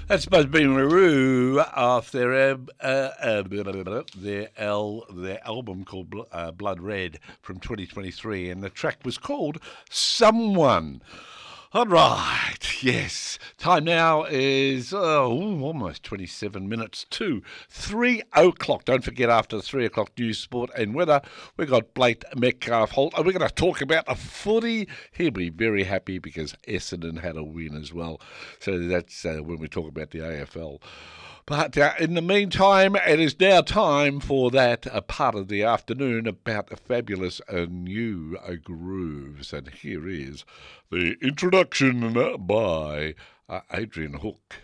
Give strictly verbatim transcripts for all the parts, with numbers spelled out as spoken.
That's supposed to be Maru off their um, uh, uh, their L their album called Bl- uh, Blood Red from twenty twenty-three, and the track was called Someone. All right, yes. Time now is oh, almost twenty-seven minutes to three o'clock. Don't forget, after the three o'clock news, sport and weather, we've got Blake Metcalf Holt, and we're going to talk about the footy. He'll be very happy because Essendon had a win as well. So that's uh, when we talk about the A F L. But uh, in the meantime, it is now time for that uh, part of the afternoon about the fabulous uh, new uh, grooves. And here is the introduction by uh, Adrian Hook.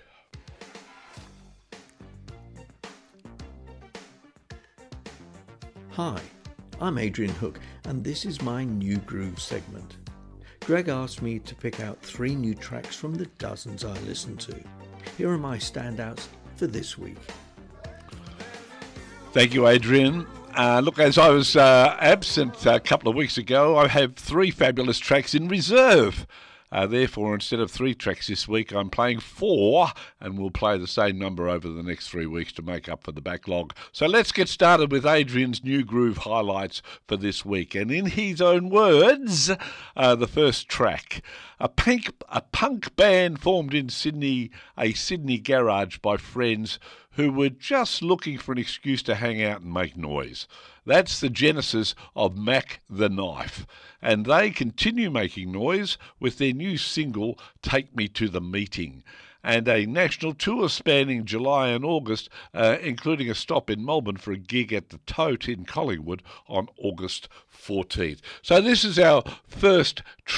Hi, I'm Adrian Hook, and this is my new groove segment. Greg asked me to pick out three new tracks from the dozens I listen to. Here are my standouts for this week. Thank you, Adrian. Uh, look, as I was uh, absent a couple of weeks ago, I have three fabulous tracks in reserve. Uh, therefore, instead of three tracks this week, I'm playing four, and we'll play the same number over the next three weeks to make up for the backlog. So let's get started with Adrian's new groove highlights for this week. And in his own words, uh, the first track, a punk, a punk band formed in Sydney, a Sydney garage by friends who were just looking for an excuse to hang out and make noise. That's the genesis of Mac the Knife, and they continue making noise with their new single, Take Me to the Meeting, and a national tour spanning July and August, uh, including a stop in Melbourne for a gig at the Tote in Collingwood on August fourteenth. So this is our first